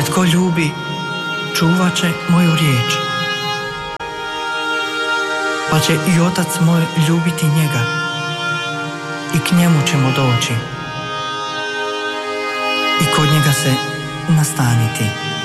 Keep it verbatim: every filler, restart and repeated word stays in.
tko ljubi, čuvat će moju riječ. Pa će i Otac moj ljubiti njega i k njemu ćemo doći i kod njega se nastaniti.